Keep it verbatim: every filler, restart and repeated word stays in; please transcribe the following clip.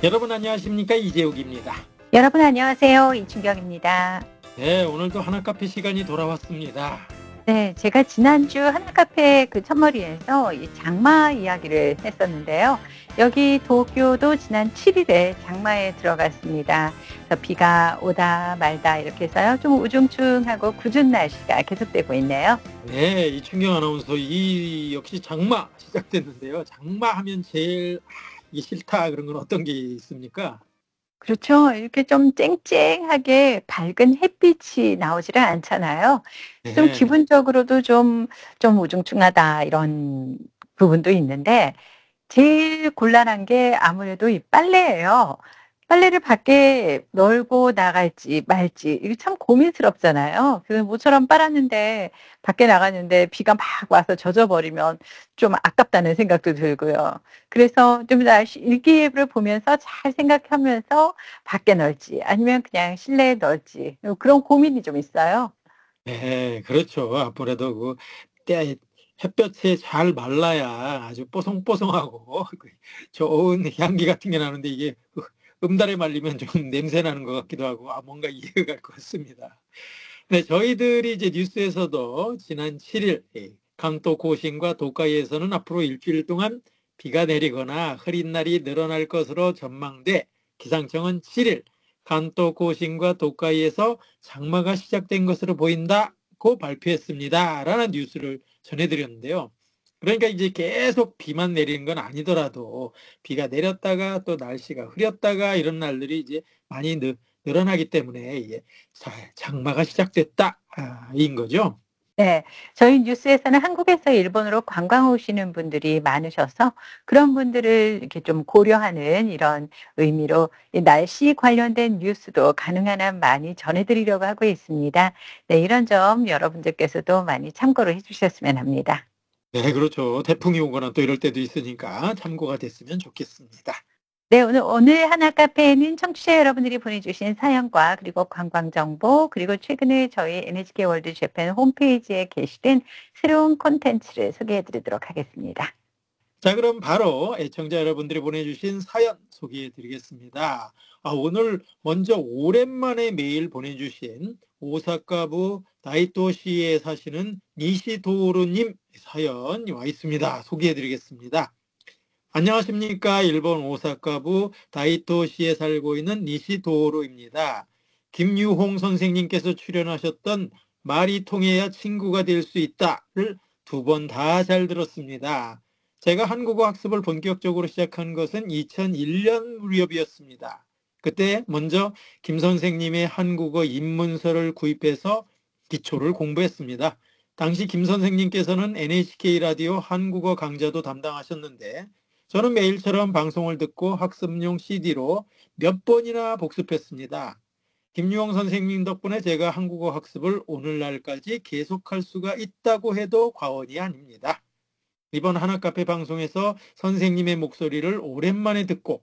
여러분 안녕하십니까? 이재욱입니다. 여러분 안녕하세요. 이춘경입니다. 네, 오늘도 하나카페 시간이 돌아왔습니다. 네, 제가 지난주 하나카페 그 첫머리에서 이 장마 이야기를 했었는데요. 여기 도쿄도 지난 칠 일에 장마에 들어갔습니다. 그래서 비가 오다 말다 이렇게 해서요. 좀 우중충하고 궂은 날씨가 계속되고 있네요. 네, 이춘경 아나운서 이 역시 장마 시작됐는데요. 장마하면 제일 아, 이게 싫다 그런 건 어떤 게 있습니까? 그렇죠. 이렇게 좀 쨍쨍하게 밝은 햇빛이 나오지를 않잖아요. 좀 네, 기분적으로도 좀, 좀 우중충하다 이런 부분도 있는데 제일 곤란한 게 아무래도 이 빨래예요. 빨래를 밖에 널고 나갈지 말지 이게 참 고민스럽잖아요. 그래서 모처럼 빨았는데 밖에 나갔는데 비가 막 와서 젖어 버리면 좀 아깝다는 생각도 들고요. 그래서 좀 날씨 일기예보를 보면서 잘 생각하면서 밖에 널지 아니면 그냥 실내에 널지 그런 고민이 좀 있어요. 네, 그렇죠. 아무래도 그 때 햇볕에 잘 말라야 아주 뽀송뽀송하고 그 좋은 향기 같은 게 나는데 이게 그 음달에 말리면 좀 냄새 나는 것 같기도 하고 아, 뭔가 이해가 갈 것 같습니다. 네, 저희들이 이제 뉴스에서도 지난 칠 일 강도 고신과 도카이에서는 앞으로 일주일 동안 비가 내리거나 흐린 날이 늘어날 것으로 전망돼 기상청은 칠 일 간도 고신과 도카이에서 장마가 시작된 것으로 보인다고 발표했습니다. 라는 뉴스를 전해드렸는데요. 그러니까 이제 계속 비만 내리는 건 아니더라도 비가 내렸다가 또 날씨가 흐렸다가 이런 날들이 이제 많이 늘, 늘어나기 때문에 이게 자, 장마가 시작됐다 아, 인 거죠. 네. 저희 뉴스에서는 한국에서 일본으로 관광 오시는 분들이 많으셔서 그런 분들을 이렇게 좀 고려하는 이런 의미로 이 날씨 관련된 뉴스도 가능한 한 많이 전해 드리려고 하고 있습니다. 네, 이런 점 여러분들께서도 많이 참고를 해 주셨으면 합니다. 네, 그렇죠. 태풍이 오거나 또 이럴 때도 있으니까 참고가 됐으면 좋겠습니다. 네, 오늘 오늘 하나 카페에는 청취자 여러분들이 보내주신 사연과 그리고 관광 정보 그리고 최근에 저희 엔에이치케이 월드 재팬 홈페이지에 게시된 새로운 콘텐츠를 소개해 드리도록 하겠습니다. 자, 그럼 바로 애청자 여러분들이 보내주신 사연 소개해 드리겠습니다. 아, 오늘 먼저 오랜만에 메일 보내주신 오사카부 다이토시에 사시는 니시도루님 사연이 와 있습니다. 소개해 드리겠습니다. 안녕하십니까. 일본 오사카부 다이토시에 살고 있는 니시도루입니다. 김유홍 선생님께서 출연하셨던 말이 통해야 친구가 될 수 있다를 두 번 다 잘 들었습니다. 제가 한국어 학습을 본격적으로 시작한 것은 이천일 년 무렵이었습니다. 그때 먼저 김 선생님의 한국어 입문서를 구입해서 기초를 공부했습니다. 당시 김 선생님께서는 엔에이치케이 라디오 한국어 강좌도 담당하셨는데 저는 매일처럼 방송을 듣고 학습용 씨디로 몇 번이나 복습했습니다. 김유홍 선생님 덕분에 제가 한국어 학습을 오늘날까지 계속할 수가 있다고 해도 과언이 아닙니다. 이번 하나카페 방송에서 선생님의 목소리를 오랜만에 듣고